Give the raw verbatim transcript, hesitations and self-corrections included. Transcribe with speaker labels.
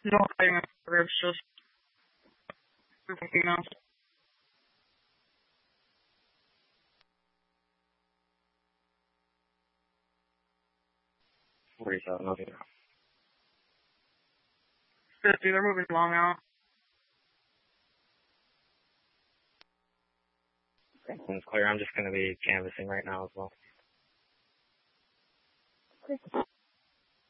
Speaker 1: No fighting with ribs, just females.
Speaker 2: forty-seven, okay.
Speaker 1: fifty, they're moving long out.
Speaker 2: It's clear. I'm just going to be canvassing right now as well.
Speaker 1: Okay.